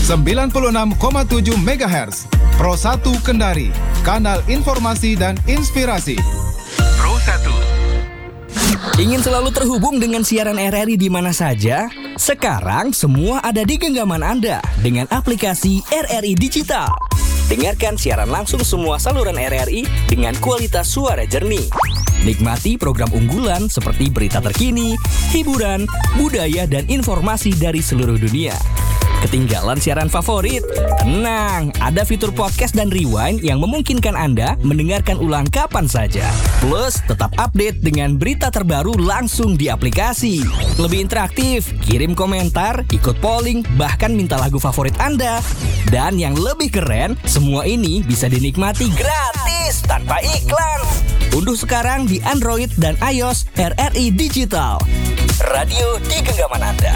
96,7 MHz. Pro 1 Kendari, kanal informasi dan inspirasi. Pro 1. Ingin selalu terhubung dengan siaran RRI di mana saja? Sekarang semua ada di genggaman Anda dengan aplikasi RRI Digital. Dengarkan siaran langsung semua saluran RRI dengan kualitas suara jernih. Nikmati program unggulan seperti berita terkini, hiburan, budaya, dan informasi dari seluruh dunia. Ketinggalan siaran favorit? Tenang, ada fitur podcast dan rewind yang memungkinkan Anda mendengarkan ulang kapan saja. Plus, tetap update dengan berita terbaru langsung di aplikasi. Lebih interaktif, kirim komentar, ikut polling, bahkan minta lagu favorit Anda. Dan yang lebih keren, semua ini bisa dinikmati gratis tanpa iklan. Unduh sekarang di Android dan iOS RRI Digital. Radio di genggaman Anda.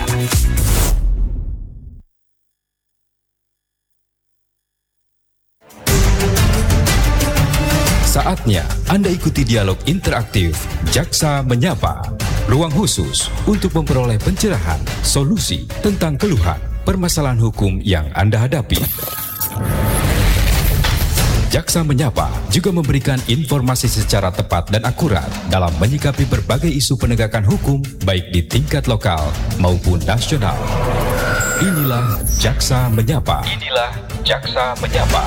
Saatnya Anda ikuti dialog interaktif Jaksa Menyapa. Ruang khusus untuk memperoleh pencerahan, solusi tentang keluhan, permasalahan hukum yang Anda hadapi. Jaksa Menyapa juga memberikan informasi secara tepat dan akurat dalam menyikapi berbagai isu penegakan hukum baik di tingkat lokal maupun nasional. Inilah Jaksa Menyapa. Inilah Jaksa Menyapa.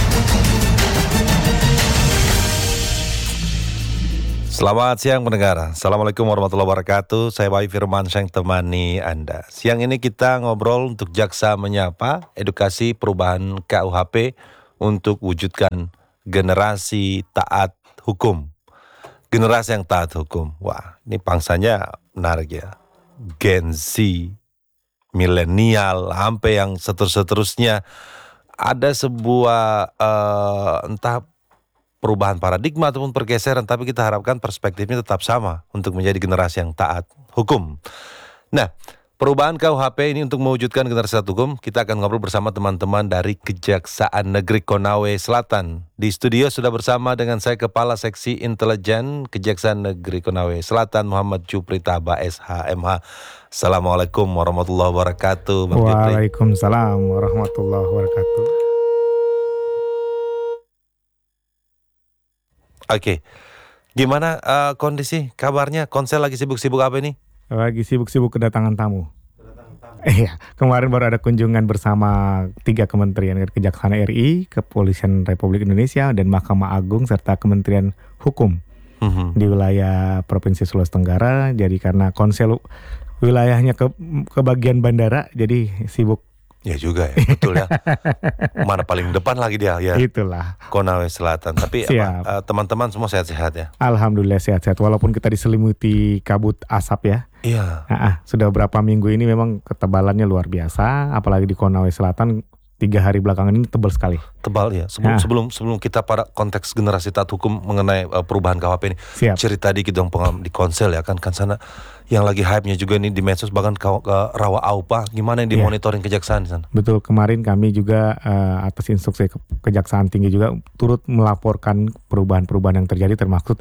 Selamat siang pendengar. Assalamualaikum warahmatullahi wabarakatuh. Saya Bayi Firmansyah yang temani Anda. Siang ini kita ngobrol untuk Jaksa Menyapa, edukasi perubahan KUHP untuk wujudkan generasi taat hukum. Generasi yang taat hukum. Wah, ini pangsanya menarik ya. Gen Z, milenial, sampai yang seterusnya. Ada sebuah entah perubahan paradigma ataupun pergeseran, tapi kita harapkan perspektifnya tetap sama untuk menjadi generasi yang taat hukum. Nah, perubahan KUHP ini untuk mewujudkan generasi taat hukum, kita akan ngobrol bersama teman-teman dari Kejaksaan Negeri Konawe Selatan. Di studio sudah bersama dengan saya Kepala Seksi Intelijen Kejaksaan Negeri Konawe Selatan, Muhammad Jupri Taba SH.MH. Assalamualaikum warahmatullahi wabarakatuh. Waalaikumsalam warahmatullahi wabarakatuh. Oke, gimana kondisi, kabarnya? Konsel lagi sibuk-sibuk apa ini? Lagi sibuk-sibuk kedatangan tamu. Iya, kemarin baru ada kunjungan bersama 3 kementerian, Kejaksaan RI, Kepolisian Republik Indonesia, dan Mahkamah Agung, serta Kementerian Hukum di wilayah Provinsi Sulawesi Tenggara. Jadi karena konsel wilayahnya ke bagian bandara, jadi sibuk. Ya juga ya, betul ya. Mana paling depan lagi dia ya. Itulah. Konawe Selatan. Tapi teman-teman semua sehat-sehat ya? Alhamdulillah sehat-sehat. Walaupun kita diselimuti kabut asap ya. Iya. Sudah berapa minggu ini memang ketebalannya luar biasa. Apalagi di Konawe Selatan 3 hari belakangan ini tebal sekali. Tebal ya. Sebelum kita pada konteks generasi taat hukum mengenai perubahan KUHP ini. Siap. Cerita dikit dong di konsel ya kan sana. Yang lagi hype-nya juga nih di medsos, bahkan ke Rawa Aupa, gimana yang dimonitoring kejaksaan di sana? Betul, kemarin kami juga atas instruksi Kejaksaan Tinggi juga turut melaporkan perubahan-perubahan yang terjadi, termasuk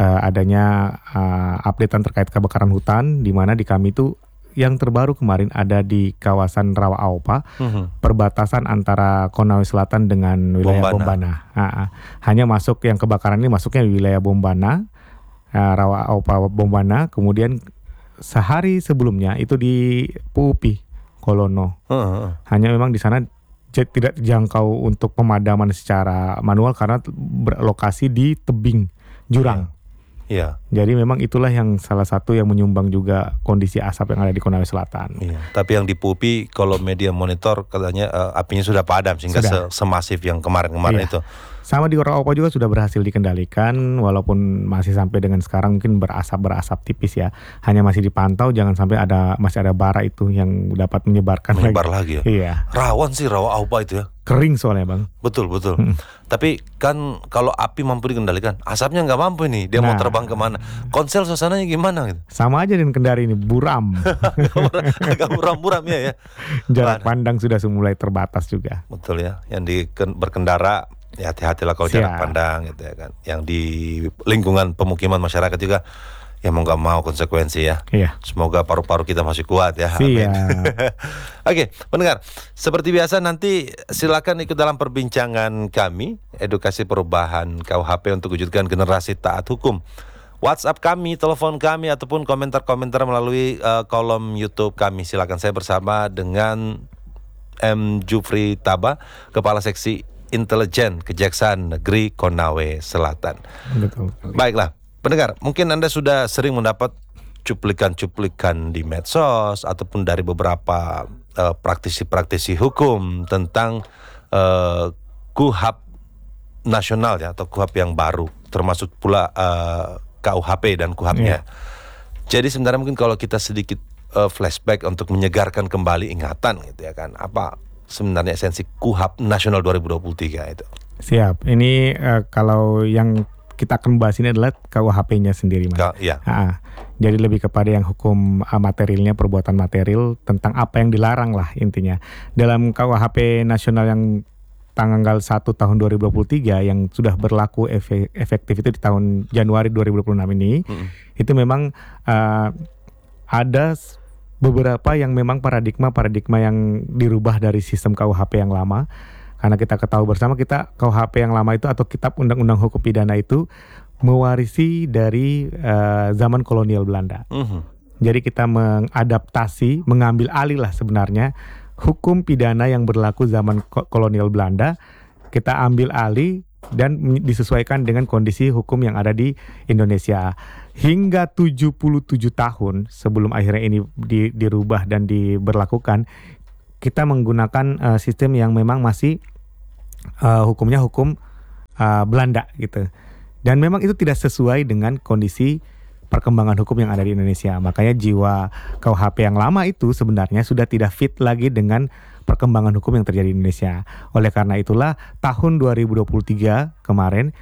adanya updatean terkait kebakaran hutan, di mana di kami itu yang terbaru kemarin ada di kawasan Rawa Aupa, perbatasan antara Konawe Selatan dengan wilayah Bombana. Hanya masuk yang kebakaran ini masuknya di wilayah Bombana, Rawa Aupa Bombana, kemudian sehari sebelumnya itu di Puupi, Kolono. Hanya memang di sana tidak terjangkau untuk pemadaman secara manual karena berlokasi di tebing jurang. Iya. Jadi memang itulah yang salah satu yang menyumbang juga kondisi asap yang ada di Konawe Selatan. Iya. Tapi yang di Puupi kalau media monitor katanya apinya sudah padam sehingga semasif yang kemarin-kemarin itu. Sama di Rawa Aupa juga sudah berhasil dikendalikan, walaupun masih sampai dengan sekarang mungkin berasap tipis ya. Hanya masih dipantau, jangan sampai masih ada bara itu yang dapat menyebar lagi ya. Iya. Rawan sih Rawa Aupa itu ya. Kering soalnya bang. Betul. Tapi kan kalau api mampu dikendalikan, asapnya nggak mampu nih. Dia mau terbang kemana? Konsel suasananya gimana gitu? Sama aja dengan Kendari ini, buram. Agak buram-buram ya. Jarak pandang sudah mulai terbatas juga. Betul ya. Yang berkendara ya hati-hatilah kalau jarak pandang gitu ya kan. Yang di lingkungan pemukiman masyarakat juga Ya mau gak mau konsekuensi ya. Iya. Semoga paru-paru kita masih kuat ya. Amin. Oke, pendengar, seperti biasa nanti silakan ikut dalam perbincangan kami edukasi perubahan KUHP untuk wujudkan generasi taat hukum. WhatsApp kami, telepon kami, ataupun komentar-komentar melalui kolom YouTube kami. Silakan, saya bersama dengan M. Jufri Taba, Kepala Seksi Intelijen Kejaksaan Negeri Konawe Selatan. Betul. Baiklah, pendengar, mungkin Anda sudah sering mendapat cuplikan-cuplikan di medsos ataupun dari beberapa praktisi-praktisi hukum tentang KUHP nasional ya, atau KUHP yang baru, termasuk pula KUHP dan KUHP-nya. Jadi sebenarnya mungkin kalau kita sedikit flashback untuk menyegarkan kembali ingatan gitu ya kan, apa sebenarnya esensi KUHP nasional 2023 itu? Siap. Ini kalau yang kita akan bahas ini adalah KUHP-nya sendiri, Mas. Iya. Jadi lebih kepada yang hukum materialnya, perbuatan material, tentang apa yang dilarang lah intinya. Dalam KUHP nasional yang tanggal 1 tahun 2023 yang sudah berlaku efektif itu di tahun Januari 2026 ini, itu memang ada beberapa yang memang paradigma yang dirubah dari sistem KUHP yang lama. Karena kita ketahui bersama, kita KUHP yang lama itu atau Kitab Undang-Undang Hukum Pidana itu mewarisi dari zaman kolonial Belanda. Jadi kita mengadaptasi, mengambil alih lah sebenarnya hukum pidana yang berlaku zaman kolonial Belanda, kita ambil alih dan disesuaikan dengan kondisi hukum yang ada di Indonesia. Hingga 77 tahun sebelum akhirnya ini dirubah dan diberlakukan, kita menggunakan sistem yang memang masih hukumnya hukum Belanda gitu. Dan memang itu tidak sesuai dengan kondisi perkembangan hukum yang ada di Indonesia. Makanya jiwa KUHP yang lama itu sebenarnya sudah tidak fit lagi dengan perkembangan hukum yang terjadi di Indonesia. Oleh karena itulah tahun 2023 kemarin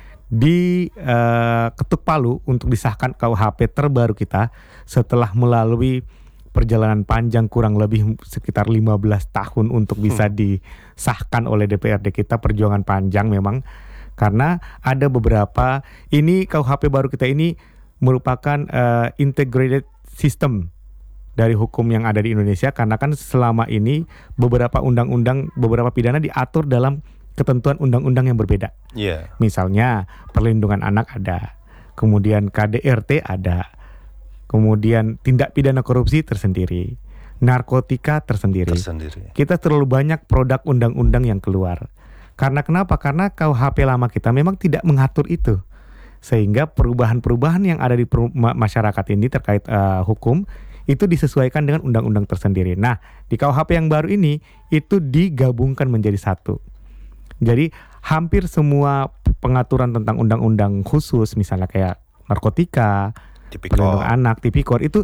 diketuk palu untuk disahkan KUHP terbaru kita setelah melalui perjalanan panjang kurang lebih sekitar 15 tahun untuk bisa disahkan oleh DPRD kita. Perjuangan panjang memang, karena ada beberapa, ini KUHP baru kita ini merupakan integrated system dari hukum yang ada di Indonesia, karena kan selama ini beberapa undang-undang, beberapa pidana diatur dalam ketentuan undang-undang yang berbeda. Misalnya perlindungan anak ada, kemudian KDRT ada, kemudian tindak pidana korupsi tersendiri, narkotika tersendiri. Kita terlalu banyak produk undang-undang yang keluar. Karena kenapa? Karena KUHP lama kita memang tidak mengatur itu. Sehingga perubahan-perubahan yang ada di masyarakat ini terkait hukum itu disesuaikan dengan undang-undang tersendiri. Nah, di KUHP yang baru ini itu digabungkan menjadi satu. Jadi hampir semua pengaturan tentang undang-undang khusus, misalnya kayak narkotika, perlindungan anak, tipikor, itu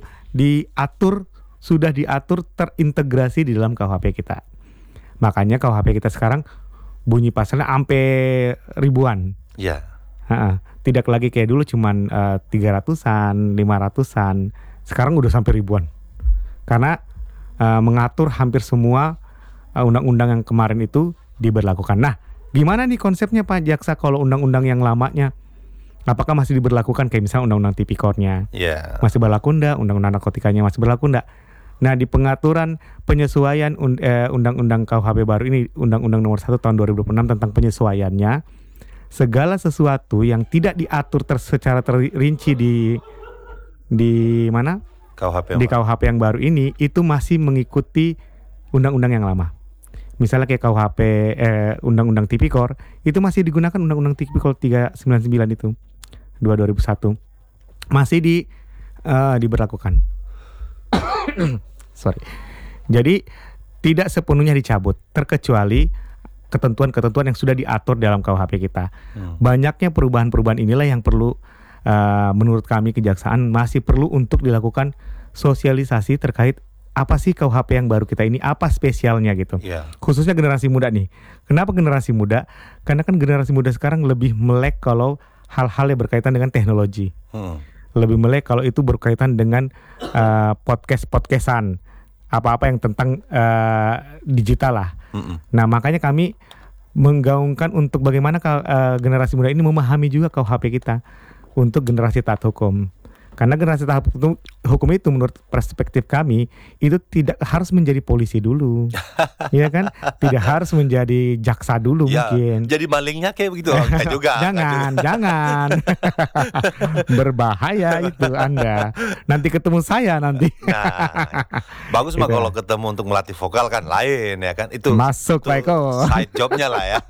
sudah diatur terintegrasi di dalam KUHP kita. Makanya KUHP kita sekarang bunyi pasalnya sampai ribuan. Tidak lagi kayak dulu cuman 300-an, 500-an. Sekarang udah sampai ribuan. Karena mengatur hampir semua undang-undang yang kemarin itu diberlakukan. Nah, gimana nih konsepnya Pak Jaksa kalau undang-undang yang lamanya? Apakah masih diberlakukan kayak misalnya undang-undang tipikornya? Masih berlaku enggak? Undang-undang narkotikanya masih berlaku enggak? Nah, di pengaturan penyesuaian undang-undang KUHP baru ini, Undang-Undang Nomor 1 Tahun 2026 tentang penyesuaiannya, segala sesuatu yang tidak diatur secara terinci di mana? Di KUHP yang baru ini itu masih mengikuti undang-undang yang lama. Misalnya kayak KUHP Undang-Undang Tipikor itu masih digunakan Undang-Undang Tipikor 399 itu 2001 masih diberlakukan. Jadi tidak sepenuhnya dicabut, terkecuali ketentuan-ketentuan yang sudah diatur dalam KUHP kita. Banyaknya perubahan-perubahan inilah yang perlu, menurut kami kejaksaan masih perlu untuk dilakukan sosialisasi terkait apa sih KUHP yang baru kita ini, apa spesialnya gitu. Khususnya generasi muda nih. Kenapa generasi muda? Karena kan generasi muda sekarang lebih melek kalau hal-hal yang berkaitan dengan teknologi. Lebih melek kalau itu berkaitan dengan podcast-podcastan, apa-apa yang tentang digital lah. Nah, makanya kami menggaungkan untuk bagaimana generasi muda ini memahami juga KUHP kita untuk generasi taat hukum. Karena generasi tahap hukum itu menurut perspektif kami itu tidak harus menjadi polisi dulu, ya kan? Tidak harus menjadi jaksa dulu Ya, mungkin. jadi malingnya kayak begitu. Enggak juga. Jangan. Berbahaya itu Anda. Nanti ketemu saya nanti. Nah, bagus mah Gitu. kalau ketemu untuk melatih vokal kan lain ya kan. Itu Masuk, itu Pak Eko. side jobnya lah ya.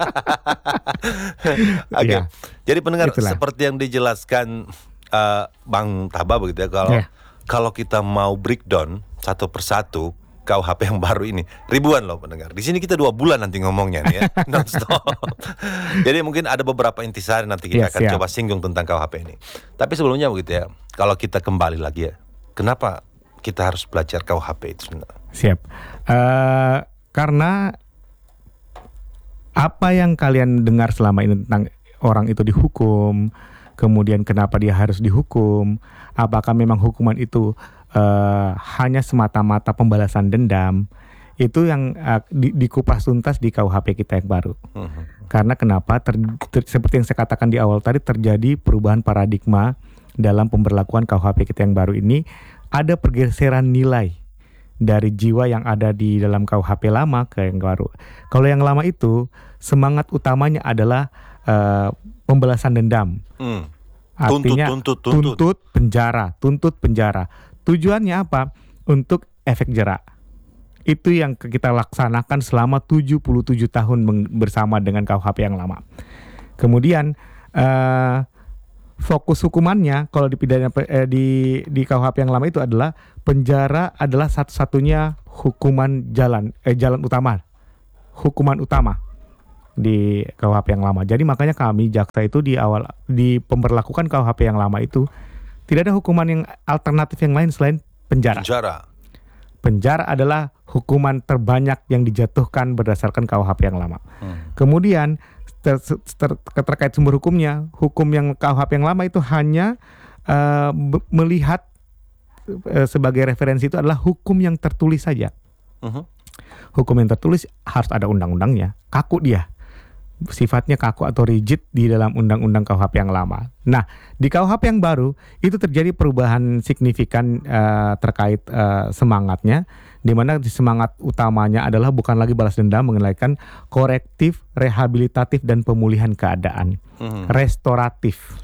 Oke. Iya. Jadi pendengar, Itulah. seperti yang dijelaskan Bang Taba begitu ya, Iya. kalau kita mau breakdown satu persatu KUHP yang baru ini, ribuan loh pendengar. Di sini kita 2 bulan nanti ngomongnya nih ya, non-stop. Jadi mungkin ada beberapa intisari nanti kita Yes, akan siap. coba singgung tentang KUHP ini. Tapi sebelumnya begitu ya, kalau kita kembali lagi ya, kenapa kita harus belajar KUHP itu sebenarnya? Siap. Karena apa yang kalian dengar selama ini tentang orang itu dihukum, kemudian kenapa dia harus dihukum, apakah memang hukuman itu hanya semata-mata pembalasan dendam, itu yang dikupas tuntas di KUHP kita yang baru. Karena kenapa? Seperti yang saya katakan di awal tadi, terjadi perubahan paradigma dalam pemberlakuan KUHP kita yang baru ini. Ada pergeseran nilai dari jiwa yang ada di dalam KUHP lama ke yang baru. Kalau yang lama itu semangat utamanya adalah pembalasan dendam. Artinya tuntut penjara. Tujuannya apa? Untuk efek jerak. Itu yang kita laksanakan selama 77 tahun bersama dengan KUHP yang lama. Kemudian fokus hukumannya kalau di pidana di KUHP yang lama itu adalah penjara adalah satu-satunya hukuman jalan utama di KUHP yang lama. Jadi makanya kami jaksa itu di pemberlakukan KUHP yang lama itu tidak ada hukuman yang alternatif yang lain selain penjara. Penjara adalah hukuman terbanyak yang dijatuhkan berdasarkan KUHP yang lama. Kemudian terkait sumber hukumnya, hukum yang KUHP yang lama itu hanya melihat sebagai referensi itu adalah hukum yang tertulis saja. Hukum yang tertulis harus ada undang-undangnya. Kaku dia. Sifatnya kaku atau rigid di dalam undang-undang KUHP yang lama. Nah, di KUHP yang baru itu terjadi perubahan signifikan terkait semangatnya, di mana semangat utamanya adalah bukan lagi balas dendam, melainkan korektif, rehabilitatif dan pemulihan keadaan. Restoratif.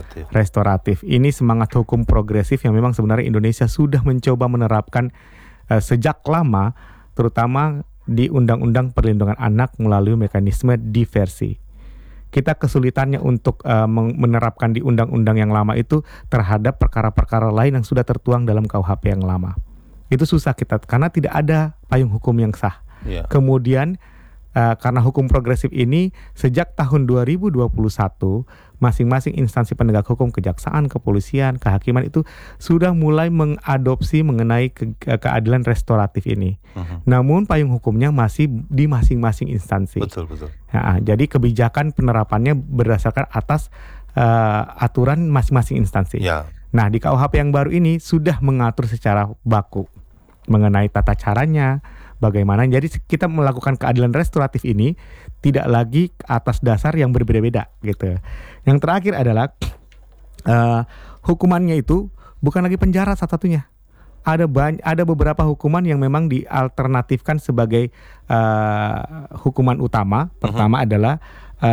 Ini semangat hukum progresif yang memang sebenarnya Indonesia sudah mencoba menerapkan sejak lama, terutama di Undang-Undang Perlindungan Anak melalui mekanisme diversi. Kita kesulitannya untuk menerapkan di undang-undang yang lama itu terhadap perkara-perkara lain yang sudah tertuang dalam KUHP yang lama. Itu susah kita karena tidak ada payung hukum yang sah. Kemudian karena hukum progresif ini sejak tahun 2021 masing-masing instansi penegak hukum, kejaksaan, kepolisian, kehakiman itu sudah mulai mengadopsi mengenai keadilan restoratif ini. Namun payung hukumnya masih di masing-masing instansi. Betul. Nah, jadi kebijakan penerapannya berdasarkan atas aturan masing-masing instansi. Nah, di KUHP yang baru ini sudah mengatur secara baku mengenai tata caranya, bagaimana. Jadi kita melakukan keadilan restoratif ini tidak lagi atas dasar yang berbeda-beda gitu. Yang terakhir adalah hukumannya itu bukan lagi penjara satu-satunya. Ada beberapa hukuman yang memang dialternatifkan sebagai hukuman utama. Pertama adalah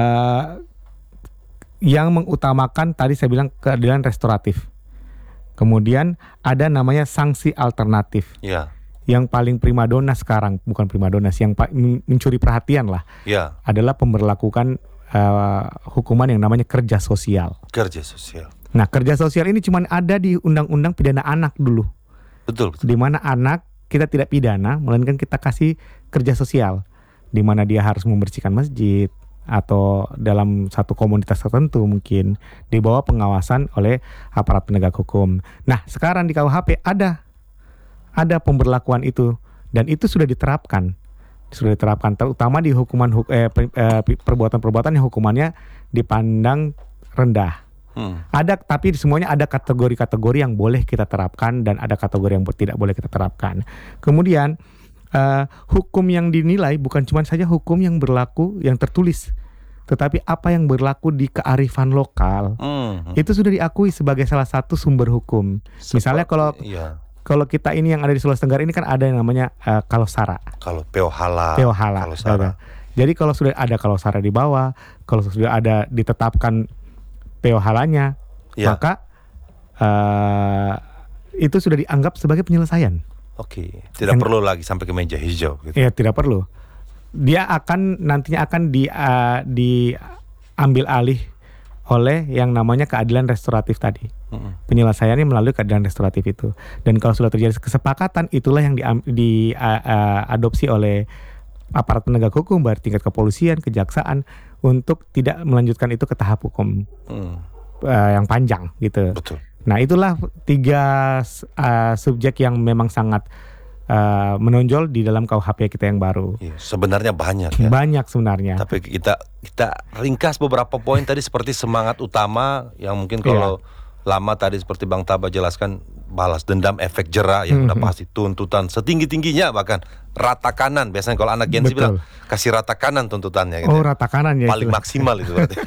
yang mengutamakan tadi saya bilang keadilan restoratif. Kemudian ada namanya sanksi alternatif. Yang paling primadona sekarang, bukan primadona sih, yang mencuri perhatian lah, adalah pemberlakukan hukuman yang namanya kerja sosial. Nah, kerja sosial ini cuma ada di Undang-Undang Pidana Anak dulu. Betul. Di mana anak kita tidak pidana, melainkan kita kasih kerja sosial, di mana dia harus membersihkan masjid atau dalam satu komunitas tertentu mungkin di bawah pengawasan oleh aparat penegak hukum. Nah, sekarang di KUHP ada pemberlakuan itu dan itu sudah diterapkan terutama di hukuman perbuatan-perbuatan yang hukumannya dipandang rendah. Tapi semuanya ada kategori-kategori yang boleh kita terapkan dan ada kategori yang tidak boleh kita terapkan. Kemudian hukum yang dinilai bukan cuma saja hukum yang berlaku yang tertulis, tetapi apa yang berlaku di kearifan lokal itu sudah diakui sebagai salah satu sumber hukum. Misalnya kalau kita ini yang ada di Sulawesi Tenggara ini kan ada yang namanya kalosara. Kalau peohala. Kalosara. Jadi kalau sudah ada kalosara di bawah, kalau sudah ada ditetapkan peohalanya, maka itu sudah dianggap sebagai penyelesaian. Oke, tidak perlu lagi sampai ke meja hijau gitu. Iya, tidak perlu. Dia nantinya akan diambil alih oleh yang namanya keadilan restoratif tadi. Penyelesaiannya melalui keadilan restoratif itu. Dan kalau sudah terjadi kesepakatan, itulah yang diadopsi oleh aparat penegak hukum, baik tingkat kepolisian, kejaksaan, untuk tidak melanjutkan itu ke tahap hukum yang panjang gitu. Betul. Nah, itulah 3 subjek yang memang sangat menonjol di dalam KUHP kita yang baru. Sebenarnya banyak ya. Banyak sebenarnya. Tapi kita ringkas beberapa poin tadi, seperti semangat utama yang mungkin kalau lama tadi seperti Bang Taba jelaskan, balas dendam, efek jera yang udah pasti, tuntutan setinggi-tingginya, bahkan rata kanan. Biasanya kalau anak Gen Z bilang kasih rata kanan tuntutannya gitu. Oh, rata kanan ya. Paling maksimal itu berarti.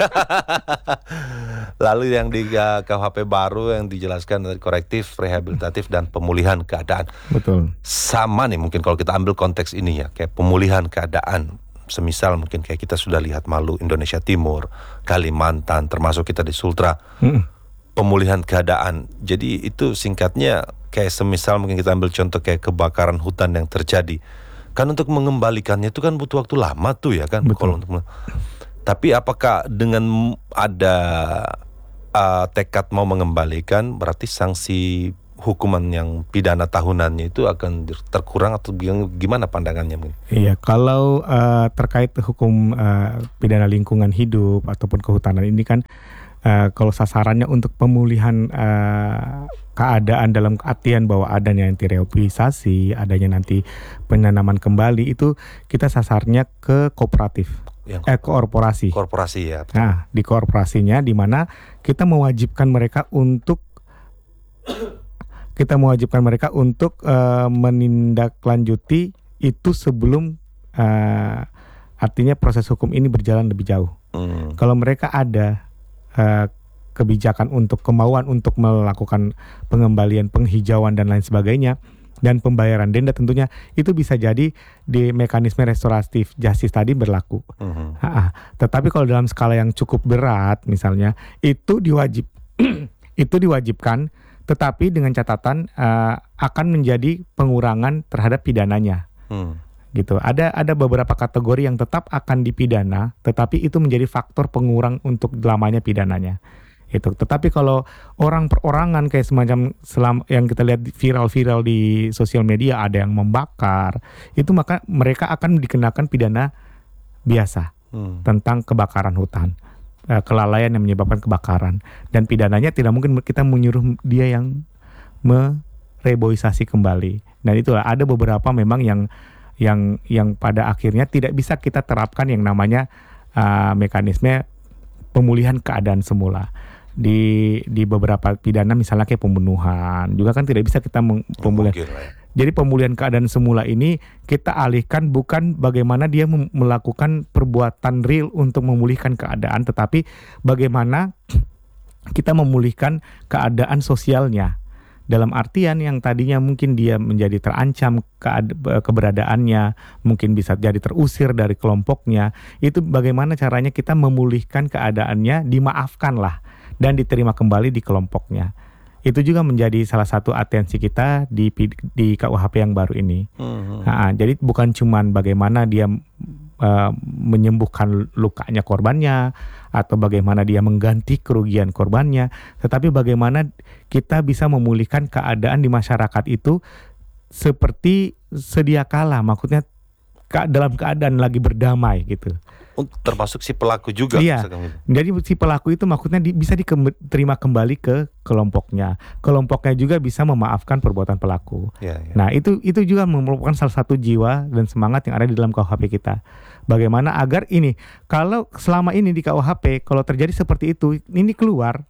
Lalu yang di KUHP baru yang dijelaskan korektif, rehabilitatif, dan pemulihan keadaan. Betul. Sama nih mungkin kalau kita ambil konteks ini ya, kayak pemulihan keadaan. Semisal mungkin kayak kita sudah lihat Maluku, Indonesia Timur, Kalimantan, termasuk kita di Sultra. Pemulihan keadaan. Jadi itu singkatnya kayak semisal mungkin kita ambil contoh kayak kebakaran hutan yang terjadi. Kan untuk mengembalikannya itu kan butuh waktu lama tuh ya kan. Kalau tapi apakah dengan ada tekad mau mengembalikan, berarti sanksi hukuman yang pidana tahunannya itu akan terkurang atau gimana pandangannya mungkin? Iya, kalau terkait hukum pidana lingkungan hidup ataupun kehutanan ini kan kalau sasarannya untuk pemulihan keadaan dalam artian bahwa adanya nanti rehabilitasi, adanya nanti penanaman kembali, itu kita sasarnya ke kooperatif, korporasi. Korporasi ya. Betul. Nah, di korporasinya di mana kita mewajibkan mereka untuk menindaklanjuti itu sebelum artinya proses hukum ini berjalan lebih jauh. Kalau mereka ada kebijakan untuk kemauan untuk melakukan pengembalian, penghijauan dan lain sebagainya, dan pembayaran denda tentunya itu bisa jadi di mekanisme restoratif justice tadi berlaku. Tetapi kalau dalam skala yang cukup berat misalnya itu diwajibkan, tetapi dengan catatan akan menjadi pengurangan terhadap pidananya. Gitu. Ada beberapa kategori yang tetap akan dipidana, tetapi itu menjadi faktor pengurang untuk lamanya pidananya. Itu. Tetapi kalau orang perorangan kayak semacam yang kita lihat viral-viral di sosial media, ada yang membakar, itu maka mereka akan dikenakan pidana biasa tentang kebakaran hutan, kelalaian yang menyebabkan kebakaran, dan pidananya tidak mungkin kita menyuruh dia yang mereboisasi kembali. Dan itulah ada beberapa memang yang pada akhirnya tidak bisa kita terapkan yang namanya mekanisme pemulihan keadaan semula. Di beberapa pidana misalnya kayak pembunuhan juga kan tidak bisa kita pemulihan. Jadi pemulihan keadaan semula ini kita alihkan bukan bagaimana dia melakukan perbuatan real untuk memulihkan keadaan, tetapi bagaimana kita memulihkan keadaan sosialnya. Dalam artian yang tadinya mungkin dia menjadi terancam keberadaannya, mungkin bisa jadi terusir dari kelompoknya, itu bagaimana caranya kita memulihkan keadaannya, dimaafkanlah dan diterima kembali di kelompoknya. Itu juga menjadi salah satu atensi kita di KUHP yang baru ini. Jadi bukan cuman bagaimana dia menyembuhkan lukanya korbannya atau bagaimana dia mengganti kerugian korbannya, tetapi bagaimana kita bisa memulihkan keadaan di masyarakat itu seperti sedia kala, maksudnya dalam keadaan lagi berdamai gitu. Termasuk si pelaku juga. Iya. Jadi si pelaku itu maksudnya bisa diterima kembali ke kelompoknya. Kelompoknya juga bisa memaafkan perbuatan pelaku. Nah itu juga merupakan salah satu jiwa dan semangat yang ada di dalam KUHP kita. Bagaimana agar ini, kalau selama ini di KUHP kalau terjadi seperti itu, ini keluar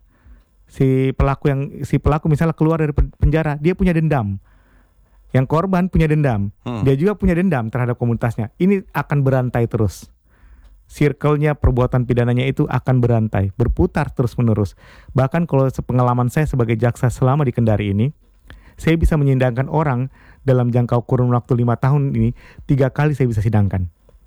si pelaku misalnya keluar dari penjara, dia punya dendam. Yang korban punya dendam, dia juga punya dendam terhadap komunitasnya. Ini akan berantai terus circle-nya perbuatan pidananya itu akan berantai, berputar terus-menerus. Bahkan kalau sepengalaman saya sebagai jaksa selama di Kendari ini, saya bisa menyidangkan orang dalam jangka kurun waktu 5 tahun ini 3 kali saya bisa sidangkan.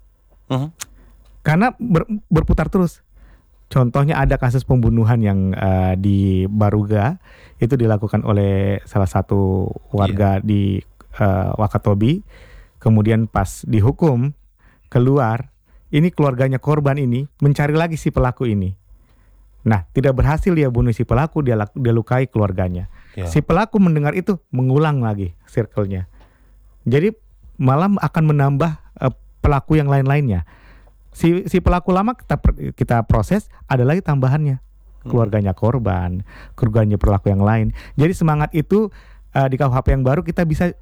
Karena berputar terus. Contohnya ada kasus pembunuhan yang di Baruga, itu dilakukan oleh salah satu warga di Wakatobi. Kemudian pas dihukum, keluar, ini keluarganya korban ini mencari lagi si pelaku ini. Nah, tidak berhasil dia bunuh si pelaku, dia lukai keluarganya. Si pelaku mendengar itu mengulang lagi circle-nya. Jadi malah akan menambah pelaku yang lain-lainnya. Si pelaku lama kita proses, ada lagi tambahannya. Keluarganya korban, keluarganya pelaku yang lain. Jadi semangat itu di KUHP yang baru kita bisa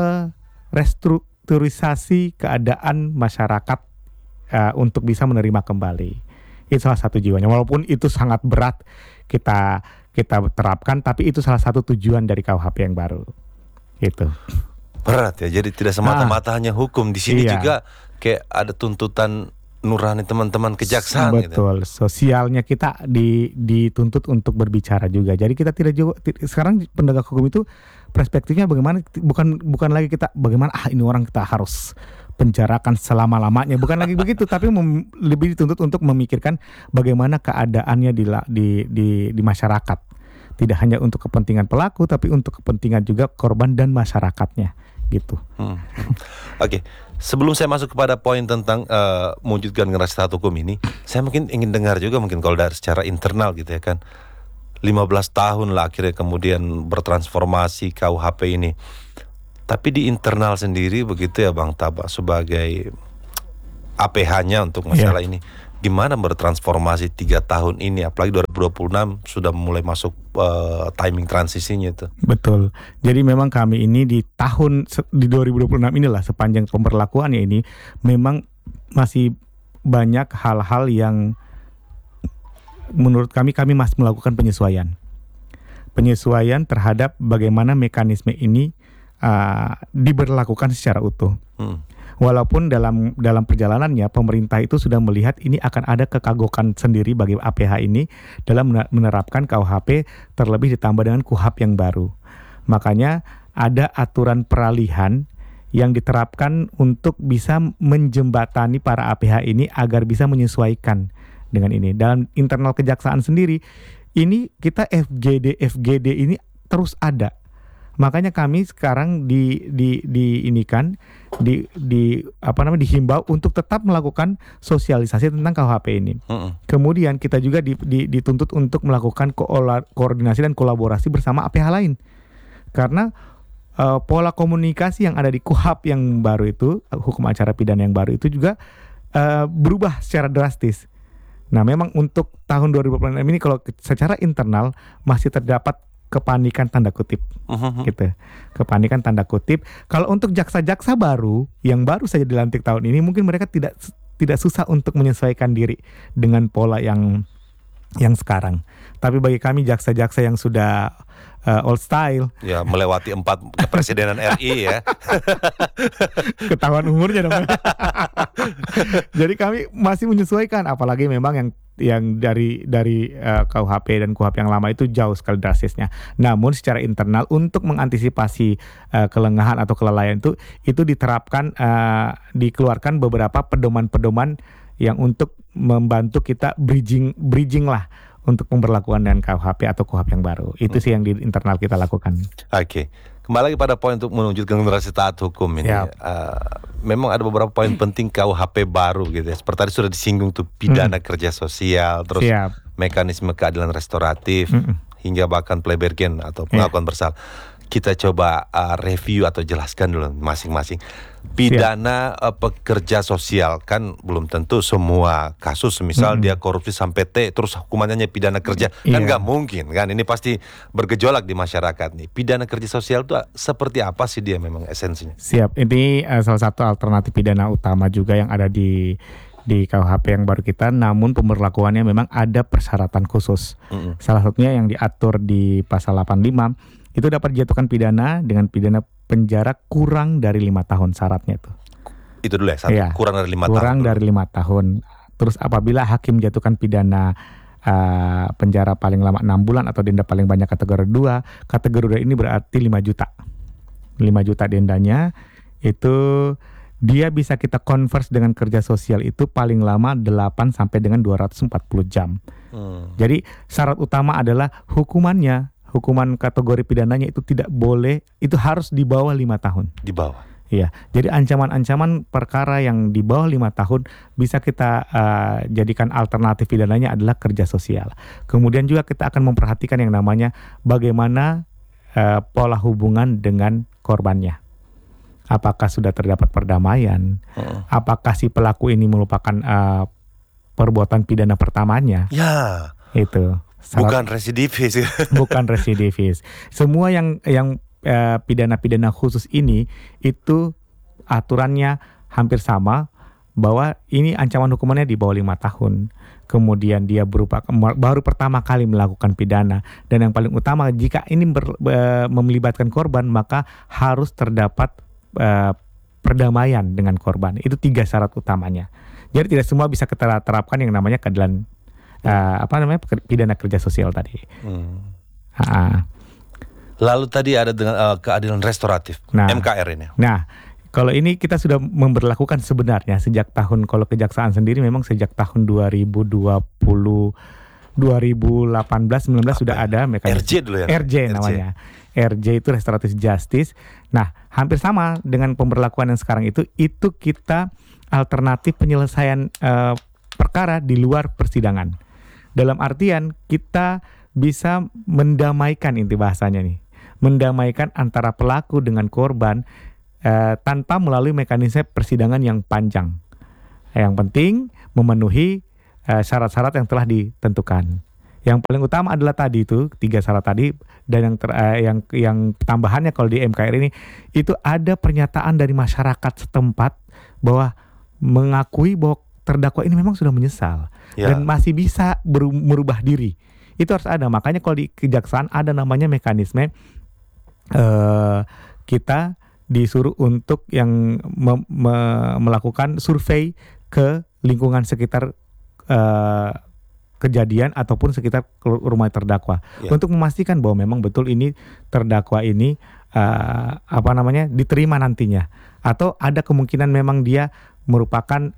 merestrukturisasi keadaan masyarakat untuk bisa menerima kembali. Itu salah satu jiwanya. Walaupun itu sangat berat kita terapkan, tapi itu salah satu tujuan dari KUHP yang baru. Itu. Berat ya. Jadi tidak semata-mata hanya hukum. Di sini juga kayak ada tuntutan nurani teman-teman kejaksaan. Betul. Gitu. Sosialnya kita dituntut untuk berbicara juga. Jadi kita tidak juga sekarang penegak hukum itu perspektifnya bagaimana, bukan lagi kita bagaimana ini orang kita harus penjarakan selama-lamanya, bukan lagi begitu, tapi lebih dituntut untuk memikirkan bagaimana keadaannya di masyarakat. Tidak hanya untuk kepentingan pelaku, tapi untuk kepentingan juga korban dan masyarakatnya, gitu. Oke. Sebelum saya masuk kepada poin tentang mewujudkan generasi taat hukum ini, saya mungkin ingin dengar juga mungkin kalau dari secara internal gitu ya kan. 15 tahun lah akhirnya kemudian bertransformasi KUHP ini. Tapi di internal sendiri begitu ya Bang Taba sebagai APH-nya untuk masalah ini. Gimana bertransformasi 3 tahun ini, apalagi 2026 sudah mulai masuk timing transisinya itu. Betul. Jadi memang kami ini di 2026 inilah sepanjang pemberlakuannya ini memang masih banyak hal-hal yang menurut kami masih melakukan penyesuaian. Penyesuaian terhadap bagaimana mekanisme ini diberlakukan secara utuh. Walaupun dalam perjalanannya pemerintah itu sudah melihat ini akan ada kekagokan sendiri bagi APH ini dalam menerapkan KUHP terlebih ditambah dengan KUHAP yang baru. Makanya ada aturan peralihan yang diterapkan untuk bisa menjembatani para APH ini agar bisa menyesuaikan dengan ini. Dalam internal kejaksaan sendiri ini kita FGD ini terus ada. Makanya kami sekarang dihimbau untuk tetap melakukan sosialisasi tentang KUHP ini. Kemudian kita juga dituntut untuk melakukan koordinasi dan kolaborasi bersama APH lain. Karena pola komunikasi yang ada di KUHP yang baru itu, hukum acara pidana yang baru itu juga berubah secara drastis. Nah, memang untuk tahun 2026 ini kalau secara internal masih terdapat kepanikan tanda kutip, gitu. Kepanikan tanda kutip. Kalau untuk jaksa-jaksa baru yang baru saja dilantik tahun ini, mungkin mereka tidak susah untuk menyesuaikan diri dengan pola yang sekarang. Tapi bagi kami jaksa-jaksa yang sudah old style, ya melewati 4 kepresidenan RI ya, ketahuan umurnya dong. Jadi kami masih menyesuaikan, apalagi memang yang dari KUHP dan KUHAP yang lama itu jauh sekali drastisnya. Namun secara internal untuk mengantisipasi kelengahan atau kelalaian itu diterapkan, dikeluarkan beberapa pedoman-pedoman yang untuk membantu kita bridging lah untuk pemberlakuan dengan KUHP atau KUHAP yang baru. Itu sih yang di internal kita lakukan. Oke. Kembali lagi pada poin untuk mewujudkan generasi taat hukum ini. Memang ada beberapa poin penting KUHP baru gitu ya. Seperti tadi sudah disinggung tuh pidana kerja sosial, terus mekanisme keadilan restoratif, hingga bahkan plebergen atau pengakuan bersalah. Kita coba review atau jelaskan dulu masing-masing. Pidana pekerja sosial kan belum tentu semua kasus, misal dia korupsi sampai T terus hukumannya hanya pidana kerja, kan nggak mungkin kan, ini pasti bergejolak di masyarakat nih. Pidana kerja sosial itu seperti apa sih dia memang esensinya? Siap, ini salah satu alternatif pidana utama juga yang ada di KUHP yang baru kita, namun pemberlakuannya memang ada persyaratan khusus. Salah satunya yang diatur di pasal 85 itu dapat dijatuhkan pidana dengan pidana penjara kurang dari 5 tahun syaratnya itu. Itu dulu ya, kurang dari 5 tahun. Kurang dari 5 tahun. Terus apabila hakim jatuhkan pidana penjara paling lama 6 bulan atau denda paling banyak kategori 2. Kategori 2 ini berarti 5 juta. 5 juta dendanya itu dia bisa kita converse dengan kerja sosial itu paling lama 8 sampai dengan 240 jam. Jadi syarat utama adalah hukuman kategori pidananya itu tidak boleh, itu harus di bawah 5 tahun. Di bawah. Iya, jadi ancaman-ancaman perkara yang di bawah 5 tahun bisa kita jadikan alternatif pidananya adalah kerja sosial. Kemudian juga kita akan memperhatikan yang namanya bagaimana pola hubungan dengan korbannya. Apakah sudah terdapat perdamaian? Apakah si pelaku ini melupakan perbuatan pidana pertamanya? Ya. Itu. Bukan residivis. Bukan residivis. Semua yang pidana-pidana khusus ini itu aturannya hampir sama, bahwa ini ancaman hukumannya di bawah 5 tahun. Kemudian dia baru pertama kali melakukan pidana, dan yang paling utama jika ini melibatkan korban maka harus terdapat perdamaian dengan korban. Itu 3 syarat utamanya. Jadi tidak semua bisa kita terapkan yang namanya keadilan pidana kerja sosial tadi. Lalu tadi ada dengan keadilan restoratif, MKR ini. Nah, kalau ini kita sudah memberlakukan sebenarnya sejak tahun, kalau kejaksaan sendiri memang sejak tahun 2020, 2018-19 sudah ada mekanisme. RJ dulu ya? RJ namanya. RJ itu Restoratif Justice. Nah, hampir sama dengan pemberlakuan yang sekarang itu kita alternatif penyelesaian perkara di luar persidangan. Dalam artian kita bisa mendamaikan, inti bahasanya nih, mendamaikan antara pelaku dengan korban tanpa melalui mekanisme persidangan yang panjang. Yang penting memenuhi syarat-syarat yang telah ditentukan. Yang paling utama adalah tadi itu 3 syarat tadi, dan yang tambahannya kalau di MKR ini itu ada pernyataan dari masyarakat setempat bahwa mengakui bahwa terdakwa ini memang sudah menyesal dan masih bisa merubah diri. Itu harus ada. Makanya kalau di kejaksaan ada namanya mekanisme kita disuruh untuk yang melakukan survei ke lingkungan sekitar kejadian ataupun sekitar rumah terdakwa untuk memastikan bahwa memang betul ini terdakwa ini diterima nantinya, atau ada kemungkinan memang dia merupakan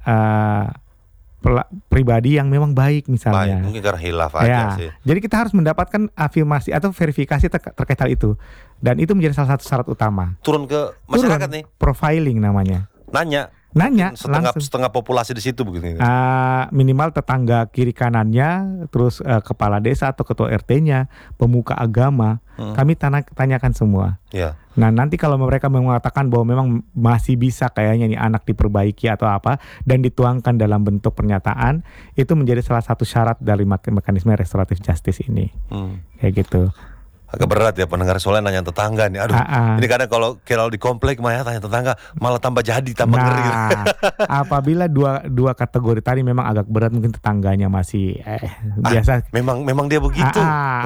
pribadi yang memang baik misalnya. Baik, mungkin karena hilaf aja sih. Jadi kita harus mendapatkan afirmasi atau verifikasi terkait hal itu, dan itu menjadi salah satu syarat utama. Turun ke masyarakat nih. Profiling namanya. Nanya setengah populasi di situ begini. Minimal tetangga kiri kanannya, terus kepala desa atau ketua RT-nya, pemuka agama, kami tanyakan semua. Nah, nanti kalau mereka mengatakan bahwa memang masih bisa kayaknya nih anak diperbaiki atau apa, dan dituangkan dalam bentuk pernyataan, itu menjadi salah satu syarat dari mekanisme restoratif justice ini. Kayak gitu. Agak berat ya pendengar, soalnya nanya tetangga nih. Aduh, ini kadang kalau di komplek mah ya tanya tetangga malah tambah ngeri. Apabila dua kategori tadi memang agak berat, mungkin tetangganya masih biasa. Memang dia begitu.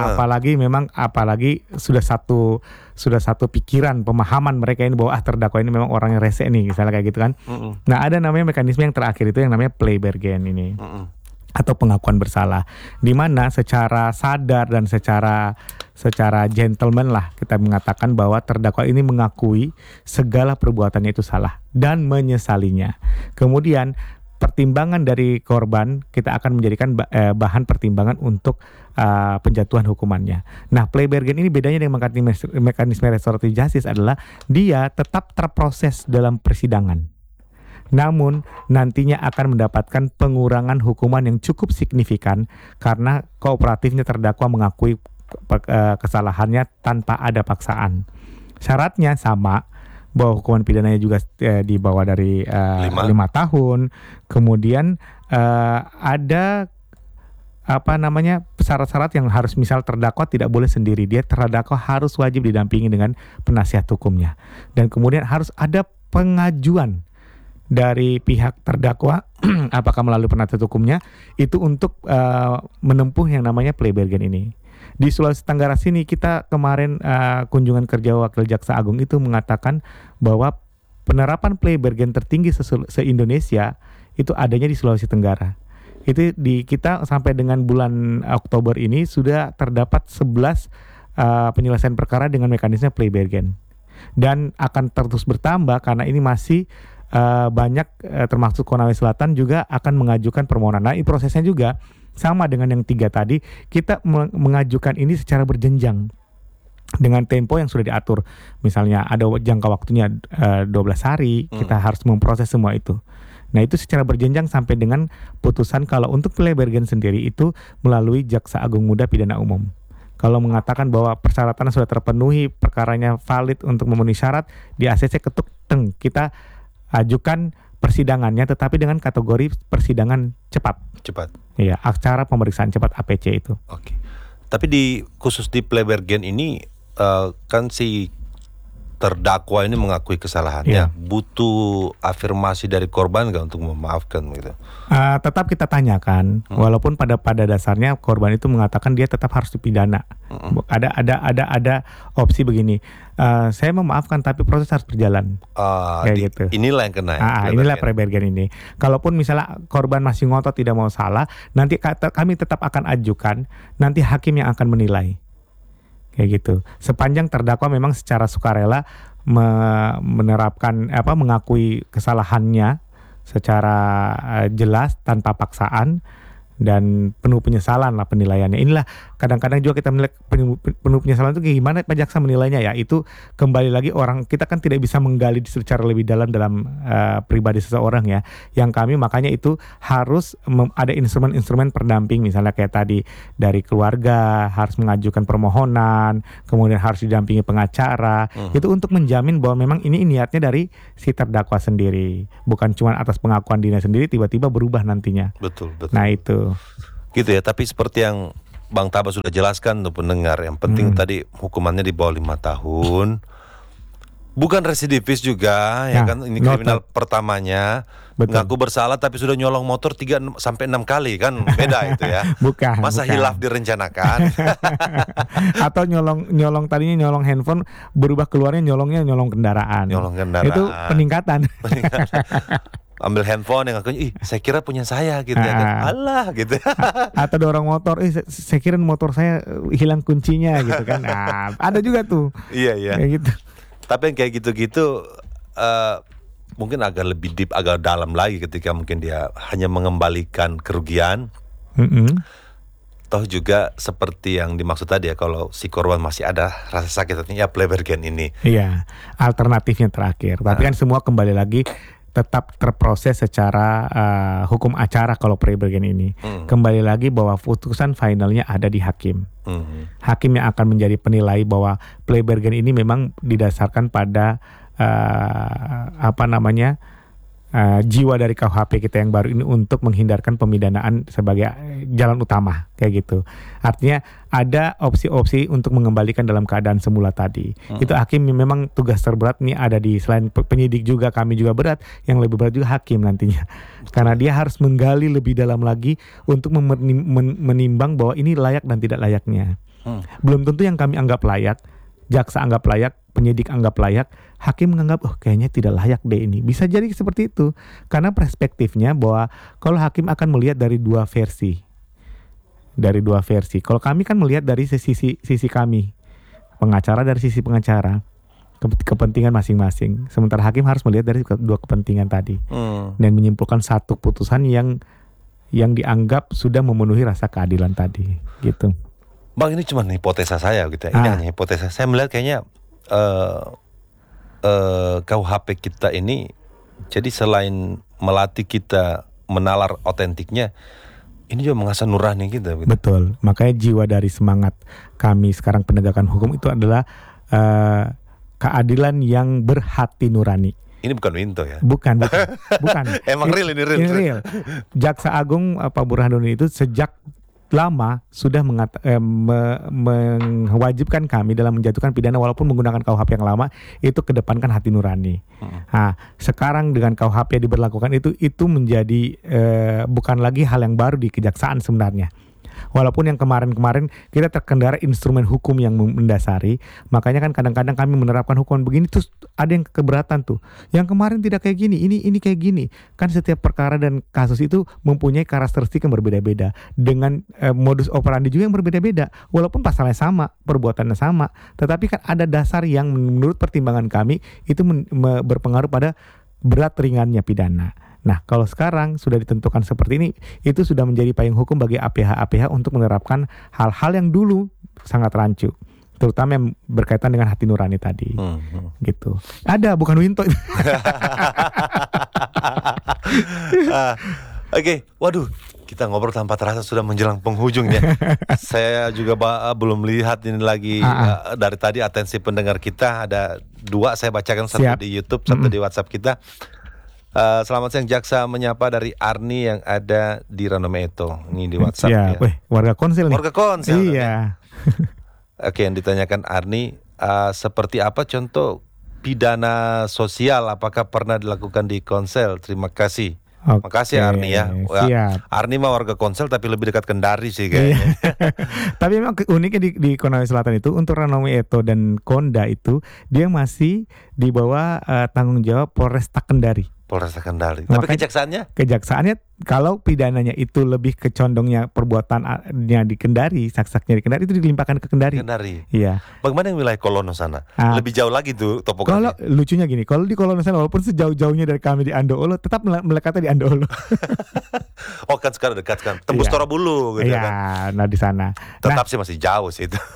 Apalagi sudah satu pikiran, pemahaman mereka ini bahwa terdakwa ini memang orang yang rese nih, misalnya kayak gitu kan. Nah, ada namanya mekanisme yang terakhir itu yang namanya plea bargain ini. Atau pengakuan bersalah, di mana secara sadar dan secara gentleman lah kita mengatakan bahwa terdakwa ini mengakui segala perbuatannya itu salah dan menyesalinya. Kemudian pertimbangan dari korban kita akan menjadikan bahan pertimbangan untuk penjatuhan hukumannya. Nah, plea bargain ini bedanya dengan mekanisme restoratif justice adalah dia tetap terproses dalam persidangan, namun nantinya akan mendapatkan pengurangan hukuman yang cukup signifikan karena kooperatifnya terdakwa mengakui kesalahannya tanpa ada paksaan. Syaratnya sama, bahwa hukuman pidananya juga di bawah dari 5 tahun. Kemudian ada syarat-syarat yang harus, misal terdakwa tidak boleh sendiri, dia terdakwa harus wajib didampingi dengan penasihat hukumnya, dan kemudian harus ada pengajuan dari pihak terdakwa apakah melalui penasihat hukumnya itu untuk menempuh yang namanya plea bargain ini. Di Sulawesi Tenggara sini kita kemarin kunjungan kerja Wakil Jaksa Agung itu mengatakan bahwa penerapan plea bargain tertinggi se-Indonesia itu adanya di Sulawesi Tenggara. Itu di kita sampai dengan bulan Oktober ini sudah terdapat 11 penyelesaian perkara dengan mekanisme plea bargain. Dan akan terus bertambah karena ini masih banyak termasuk Konawe Selatan juga akan mengajukan permohonan. Nah, ini prosesnya juga sama dengan yang 3 tadi, kita mengajukan ini secara berjenjang dengan tempo yang sudah diatur. Misalnya ada jangka waktunya 12 hari, kita harus memproses semua itu. Nah, itu secara berjenjang sampai dengan putusan. Kalau untuk plea bargain sendiri itu melalui Jaksa Agung Muda Pidana Umum. Kalau mengatakan bahwa persyaratan sudah terpenuhi, perkaranya valid untuk memenuhi syarat, di ACC ketuk teng, kita ajukan persidangannya tetapi dengan kategori persidangan cepat. Cepat. Iya, acara pemeriksaan cepat APC itu. Oke. Tapi khusus di plea bargain ini kan si terdakwa ini mengakui kesalahannya, butuh afirmasi dari korban nggak untuk memaafkan gitu? Tetap kita tanyakan, walaupun pada dasarnya korban itu mengatakan dia tetap harus dipidana. Ada opsi begini, saya memaafkan tapi proses harus berjalan. Kayak gitu. Inilah yang kena. Inilah plea bargain ini. Kalaupun misalnya korban masih ngotot tidak mau salah, nanti kami tetap akan ajukan, nanti hakim yang akan menilai. Kayak gitu. Sepanjang terdakwa memang secara sukarela menerapkan mengakui kesalahannya secara jelas tanpa paksaan dan penuh penyesalan lah penilaiannya. Inilah kadang-kadang juga kita melihat penuh penyesalan itu gimana Pak Jaksa menilainya ya. Itu kembali lagi kita kan tidak bisa menggali secara lebih dalam pribadi seseorang ya. Yang kami makanya itu harus ada instrumen-instrumen pendamping, misalnya kayak tadi dari keluarga harus mengajukan permohonan, kemudian harus didampingi pengacara. Itu untuk menjamin bahwa memang ini niatnya dari si terdakwa sendiri, bukan cuma atas pengakuan dirinya sendiri tiba-tiba berubah nantinya. Betul. Nah itu gitu ya. Tapi seperti yang Bang Taba sudah jelaskan untuk pendengar, yang penting tadi hukumannya di bawah 5 tahun, bukan residivis juga ya kan. Ini kriminal pertamanya. Betul. Ngaku bersalah tapi sudah nyolong motor 3-6 kali kan, beda itu ya. Bukan. Masa hilaf direncanakan. Atau nyolong tadinya nyolong handphone, berubah keluarnya nyolong kendaraan. Itu peningkatan. Ambil handphone yang ngakunya, saya kira punya saya gitu ya kan. Alah gitu. Atau dorong motor, saya kira motor saya hilang kuncinya gitu kan. Ada juga tuh. Iya. Kayak gitu. Tapi yang kayak gitu-gitu mungkin agak lebih deep, agak dalam lagi ketika mungkin dia hanya mengembalikan kerugian. Toh juga seperti yang dimaksud tadi ya, kalau si korban masih ada rasa sakit ya plea bargain ini. Iya, alternatifnya terakhir. Tapi kan semua kembali lagi tetap terproses secara hukum acara kalau plea bargain ini. Kembali lagi bahwa putusan finalnya ada di hakim. Hakim yang akan menjadi penilai bahwa plea bargain ini memang didasarkan pada jiwa dari KUHP kita yang baru ini untuk menghindarkan pemidanaan sebagai jalan utama kayak gitu. Artinya ada opsi-opsi untuk mengembalikan dalam keadaan semula tadi. Itu hakim memang tugas terberat nih ada di selain penyidik juga, kami juga berat, yang lebih berat juga hakim nantinya. Karena dia harus menggali lebih dalam lagi untuk menimbang bahwa ini layak dan tidak layaknya. Belum tentu yang kami anggap layak, jaksa anggap layak, penyidik anggap layak, hakim menganggap kayaknya tidak layak deh ini. Bisa jadi seperti itu. Karena perspektifnya bahwa kalau hakim akan melihat dari dua versi. Kalau kami kan melihat dari sisi kami. Pengacara dari sisi pengacara. Kepentingan masing-masing. Sementara hakim harus melihat dari dua kepentingan tadi. Dan menyimpulkan satu putusan yang dianggap sudah memenuhi rasa keadilan tadi. Gitu. Bang, ini cuma hipotesa saya gitu ya. Ini hanya hipotesa. Saya melihat kayaknya KUHP kita ini jadi selain melatih kita menalar otentiknya, ini juga mengasah nurani kita gitu. Betul, makanya jiwa dari semangat kami sekarang penegakan hukum itu adalah keadilan yang berhati nurani. Ini bukan Winto ya? Bukan. Emang real. Jaksa Agung Pak Burhanuddin itu sejak lama sudah mewajibkan kami dalam menjatuhkan pidana walaupun menggunakan KUHP yang lama, itu kedepankan hati nurani. Nah, sekarang dengan KUHP yang diberlakukan itu menjadi bukan lagi hal yang baru di kejaksaan sebenarnya. Walaupun yang kemarin-kemarin kita terkendala instrumen hukum yang mendasari, makanya kan kadang-kadang kami menerapkan hukuman begini terus ada yang keberatan tuh. Yang kemarin tidak kayak gini, ini kayak gini. Kan setiap perkara dan kasus itu mempunyai karakteristik yang berbeda-beda dengan modus operandi juga yang berbeda-beda. Walaupun pasalnya sama, perbuatannya sama, tetapi kan ada dasar yang menurut pertimbangan kami itu berpengaruh pada berat ringannya pidana. Nah, kalau sekarang sudah ditentukan seperti ini, itu sudah menjadi payung hukum bagi APH untuk menerapkan hal-hal yang dulu sangat rancu, terutama yang berkaitan dengan hati nurani tadi. Gitu. Ada, bukan Winto. Oke, waduh, kita ngobrol tanpa terasa sudah menjelang penghujungnya. Saya juga belum lihat ini lagi dari tadi atensi pendengar kita ada 2 saya bacakan, satu di YouTube, satu di WhatsApp kita. Selamat siang Jaksa, menyapa dari Arni yang ada di Ranometo. Ini di WhatsApp ya. Warga Konsel nih. Warga Konsel. Iya. Oke, yang ditanyakan Arni, seperti apa contoh pidana sosial, apakah pernah dilakukan di Konsel? Terima kasih. Makasih Arni ya. Arni mah warga Konsel tapi lebih dekat Kendari sih kayaknya. Tapi memang uniknya di Konawe Selatan itu untuk Ranometo dan Konda itu dia masih di bawah tanggung jawab Polresta Kendari. Polresta Kendari. Tapi kejaksaannya kalau pidananya itu lebih ke condongnya perbuatannya di Kendari, sak-saknya di Kendari itu dilimpahkan ke Kendari. Iya. Bagaimana yang wilayah Kolono sana? Lebih jauh lagi tuh topografi. Kalau lucunya gini, kalau di Kolono sana walaupun sejauh-jauhnya dari kami di Andoolo, tetap melekatnya di Andoolo. Oh kan sekarang dekat kan, tembus Torabulu gitu kan. Nah di sana. Tetap sih masih jauh sih itu.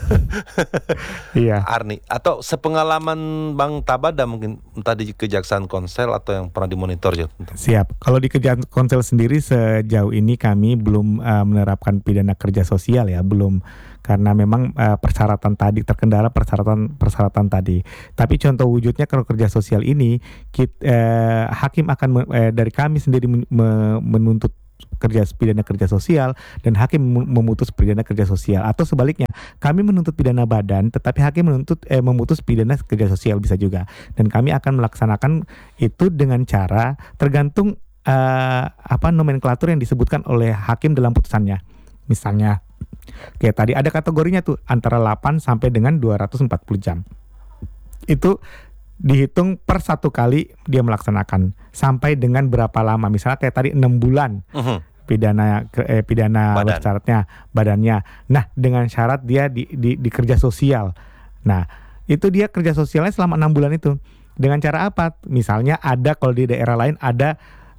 Iya. Arni, atau sepengalaman Bang Tabada mungkin tadi Kejaksaan Konsel atau yang pernah dimonitor ya? Siap. Kalau di Kejaksaan Konsel sendiri sejauh ini kami belum menerapkan pidana kerja sosial ya, belum, karena memang persyaratan tadi terkendala persyaratan tadi. Tapi contoh wujudnya kalau kerja sosial ini hakim akan dari kami sendiri menuntut pidana kerja sosial dan hakim memutus pidana kerja sosial, atau sebaliknya kami menuntut pidana badan tetapi hakim memutus pidana kerja sosial bisa juga. Dan kami akan melaksanakan itu dengan cara tergantung nomenklatur yang disebutkan oleh hakim dalam putusannya. Misalnya kayak tadi ada kategorinya tuh antara 8 sampai dengan 240 jam. Itu dihitung per satu kali dia melaksanakan sampai dengan berapa lama. Misalnya kayak tadi 6 bulan. Pidana syaratnya badannya. Nah, dengan syarat dia di kerja sosial. Nah, itu dia kerja sosialnya selama 6 bulan itu. Dengan cara apa? Misalnya ada kalau di daerah lain ada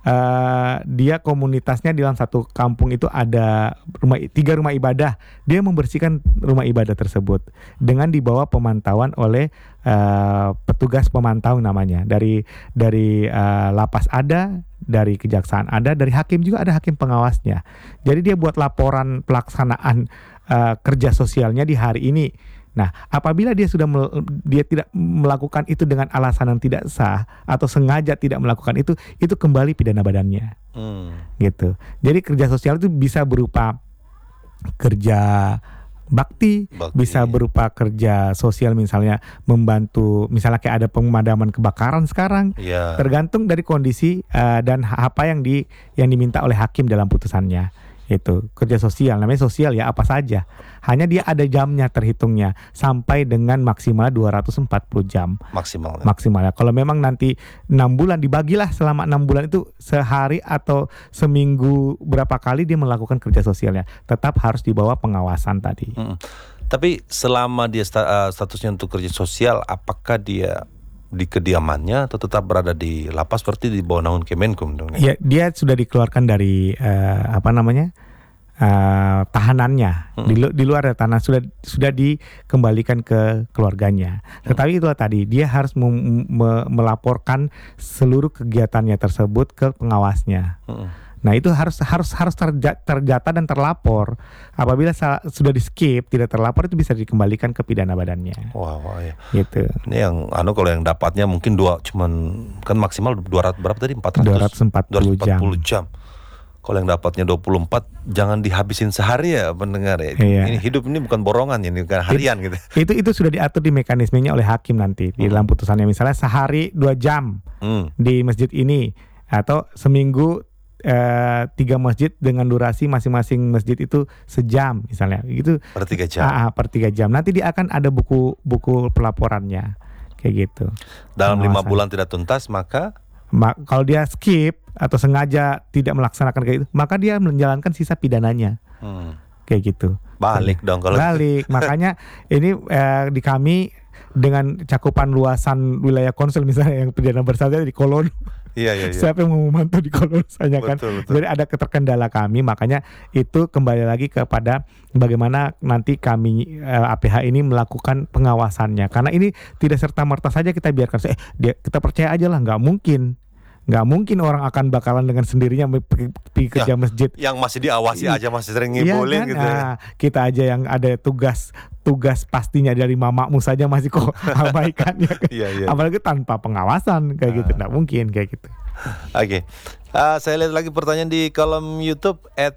dia komunitasnya di dalam satu kampung itu ada 3 rumah ibadah. Dia membersihkan rumah ibadah tersebut dengan dibawa pemantauan oleh petugas pemantau namanya. Dari lapas ada, dari kejaksaan ada, dari hakim juga ada hakim pengawasnya. Jadi dia buat laporan pelaksanaan kerja sosialnya di hari ini. Nah, apabila dia tidak melakukan itu dengan alasan yang tidak sah atau sengaja tidak melakukan itu kembali pidana badannya. Gitu. Jadi kerja sosial itu bisa berupa kerja bakti, bisa berupa kerja sosial misalnya membantu, misalnya kayak ada pemadaman kebakaran sekarang. Tergantung dari kondisi dan apa yang diminta oleh hakim dalam putusannya. Itu kerja sosial, namanya sosial ya apa saja. Hanya dia ada jamnya terhitungnya sampai dengan maksimal 240 jam. Maksimalnya. Kalau memang nanti 6 bulan dibagilah selama 6 bulan itu sehari atau seminggu berapa kali dia melakukan kerja sosialnya. Tetap harus di bawah pengawasan tadi. Tapi selama dia statusnya untuk kerja sosial, apakah dia di kediamannya atau tetap berada di lapas seperti di bawah naungan Kemenkum dong? Ya, dia sudah dikeluarkan dari tahanannya. Di luar dari tahanan sudah dikembalikan ke keluarganya. Tetapi itulah tadi dia harus melaporkan seluruh kegiatannya tersebut ke pengawasnya. Nah, itu harus terdata dan terlapor. Apabila sudah di skip, tidak terlapor, itu bisa dikembalikan ke pidana badannya. Wah ya. Gitu. Ini yang kalau yang dapatnya mungkin kan maksimal 200 berapa tadi? 240 jam. Kalau yang dapatnya 24, jangan dihabisin sehari ya pendengar ya. Ini hidup ini bukan borongan, ini bukan harian gitu. Itu sudah diatur di mekanismenya oleh hakim nanti di dalam putusannya. Misalnya sehari 2 jam di masjid ini, atau seminggu 3 masjid dengan durasi masing-masing masjid itu sejam misalnya gitu. Per 3 jam. Per 3 jam. Nanti dia akan ada buku pelaporannya kayak gitu. Dalam 5 Pengawasan. bulan tidak tuntas maka Kalau dia skip atau sengaja tidak melaksanakan kayak itu, maka dia menjalankan sisa pidananya. Kayak gitu. balik dong kalau Balik. Makanya ini di kami dengan cakupan luasan wilayah Konsel misalnya yang pidana bersyarat di Kolon. Iya. Siapa yang mau memantau di Kolon misalnya kan. Betul. Jadi ada keterkendala kami, makanya itu kembali lagi kepada bagaimana nanti kami APH ini melakukan pengawasannya. Karena ini tidak serta-merta saja kita biarkan kita percaya aja lah, nggak mungkin orang akan bakalan dengan sendirinya pergi kerja masjid. Yang masih diawasi aja masih sering ngibulin kan? gitu ya. Kita aja yang ada tugas pastinya dari mamamu saja masih kok abaikan ya. Iya. Apalagi tanpa pengawasan kayak gitu, nggak mungkin kayak gitu. Oke. Saya lihat lagi pertanyaan di kolom YouTube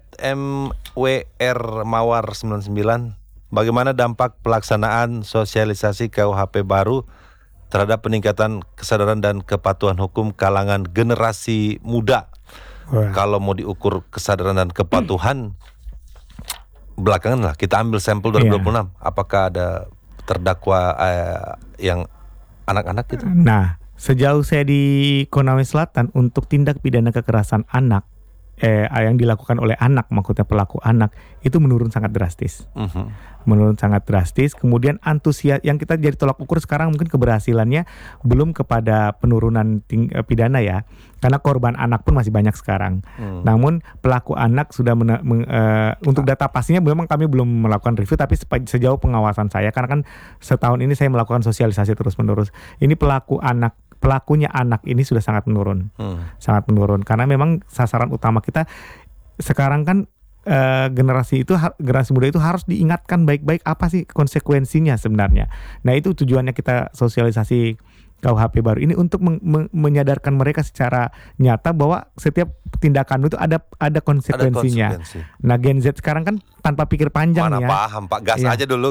@mwrmawar99. Bagaimana dampak pelaksanaan sosialisasi KUHP baru terhadap peningkatan kesadaran dan kepatuhan hukum kalangan generasi muda? Wah. Kalau mau diukur kesadaran dan kepatuhan, belakangan lah kita ambil sampel 2026. Apakah ada terdakwa yang anak-anak gitu? Nah, sejauh saya di Konawe Selatan untuk tindak pidana kekerasan anak yang dilakukan oleh anak, maksudnya pelaku anak, itu menurun sangat drastis. Menurun sangat drastis. Kemudian antusias yang kita jadi tolak ukur sekarang mungkin keberhasilannya belum kepada penurunan pidana ya, karena korban anak pun masih banyak sekarang. Namun pelaku anak sudah untuk data pastinya memang kami belum melakukan review, tapi sejauh pengawasan saya, karena kan setahun ini saya melakukan sosialisasi terus menerus. Ini pelakunya anak ini sudah sangat menurun, sangat menurun, karena memang sasaran utama kita sekarang kan generasi muda itu harus diingatkan baik-baik apa sih konsekuensinya sebenarnya. Nah itu tujuannya kita sosialisasi KUHP baru ini untuk menyadarkan mereka secara nyata bahwa setiap tindakan itu ada konsekuensinya. Ada konsekuensi. Nah Gen Z sekarang kan tanpa pikir panjang Mana ya. paham Pak, gas Iya. aja dulu